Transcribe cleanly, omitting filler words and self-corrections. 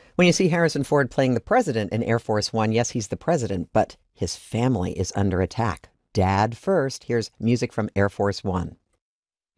When you see Harrison Ford playing the president in Air Force One, yes, he's the president, but his family is under attack. Dad first. Here's music from Air Force One.